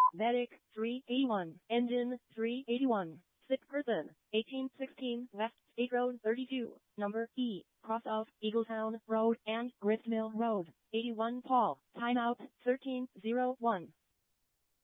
Vedic 381, engine 381, sick person, 1816 West State Road 32, number E, cross of Eagletown Road and Gristmill Road, 81 Paul, timeout 1301.